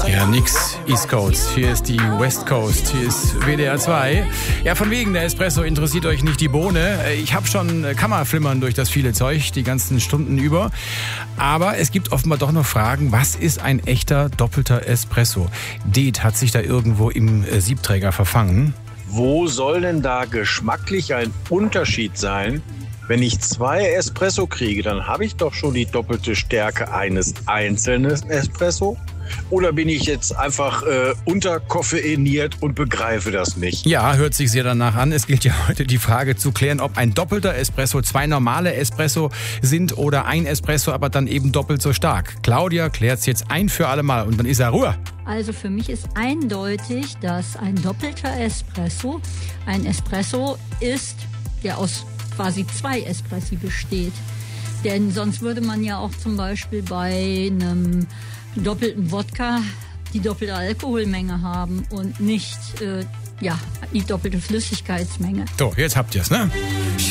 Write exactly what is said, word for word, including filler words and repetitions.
Ja, nix East Coast. Hier ist die West Coast. Hier ist W D R zwei. Ja, von wegen der Espresso interessiert euch nicht die Bohne. Ich habe schon Kammerflimmern durch das viele Zeug die ganzen Stunden über. Aber es gibt offenbar doch noch Fragen, was ist ein echter doppelter Espresso? Det hat sich da irgendwo im Siebträger verfangen. Wo soll denn da geschmacklich ein Unterschied sein? Wenn ich zwei Espresso kriege, dann habe ich doch schon die doppelte Stärke eines einzelnen Espresso. Oder bin ich jetzt einfach äh, unterkoffeiniert und begreife das nicht? Ja, hört sich sehr danach an. Es gilt ja heute die Frage zu klären, ob ein doppelter Espresso zwei normale Espresso sind oder ein Espresso, aber dann eben doppelt so stark. Claudia klärt's jetzt ein für alle Mal und dann ist er Ruhe. Also für mich ist eindeutig, dass ein doppelter Espresso ein Espresso ist, der aus quasi zwei Espressi besteht. Denn sonst würde man ja auch zum Beispiel bei einem doppelten Wodka die doppelte Alkoholmenge haben und nicht äh, ja, die doppelte Flüssigkeitsmenge. So, jetzt habt ihr's, ne?